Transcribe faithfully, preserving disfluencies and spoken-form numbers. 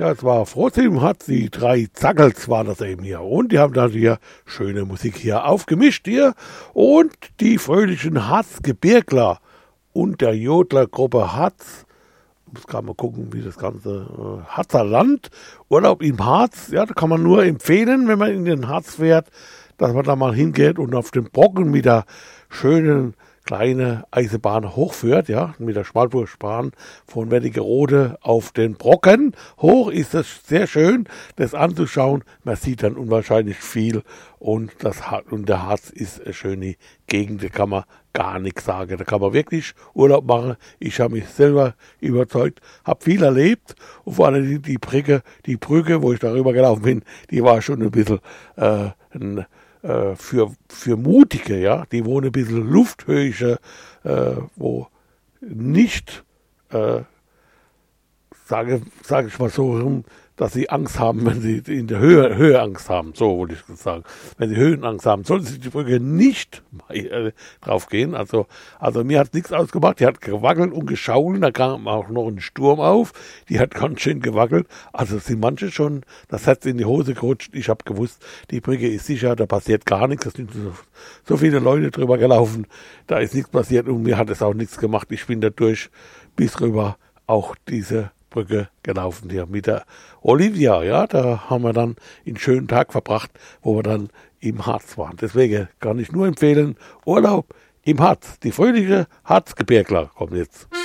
Ja, es war Frohsinn, hat die drei Zackels waren das eben hier. Und die haben dann hier schöne Musik hier aufgemischt hier. Und die fröhlichen Harzgebirgler und der Jodlergruppe Harz. Jetzt kann man gucken, wie das ganze äh, Harzer Land, Urlaub im Harz, ja, da kann man nur empfehlen, wenn man in den Harz fährt, dass man da mal hingeht und auf den Brocken mit der schönen kleine Eisenbahn hochführt, ja, mit der Schmalspurbahn von Wernigerode auf den Brocken hoch. Ist das sehr schön, das anzuschauen. Man sieht dann unwahrscheinlich viel und, das, und der Harz ist eine schöne Gegend, da kann man gar nichts sagen. Da kann man wirklich Urlaub machen. Ich habe mich selber überzeugt, habe viel erlebt und vor allem die, die Brücke, die Brücke, wo ich darüber gelaufen bin, die war schon ein bisschen äh, ein Für, für Mutige, ja, die wo ein bisschen Lufthöhe, äh, wo nicht, äh, sage, sage ich mal so, dass sie Angst haben, wenn sie in der Höhe, Höhe Angst haben, so wollte ich sagen. Wenn sie Höhenangst haben, sollten sie die Brücke nicht äh, drauf gehen. Also, also mir hat nichts ausgemacht, die hat gewackelt und geschault, da kam auch noch ein Sturm auf, die hat ganz schön gewackelt. Also sind manche schon das Herz in die Hose gerutscht. Ich habe gewusst, die Brücke ist sicher, da passiert gar nichts. Da sind so, so viele Leute drüber gelaufen, da ist nichts passiert und mir hat es auch nichts gemacht. Ich bin da durch bis rüber auch diese Brücke gelaufen hier mit der Olivia, ja, da haben wir dann einen schönen Tag verbracht, wo wir dann im Harz waren. Deswegen kann ich nur empfehlen, Urlaub im Harz. Die fröhliche Harzgebirgler kommen jetzt.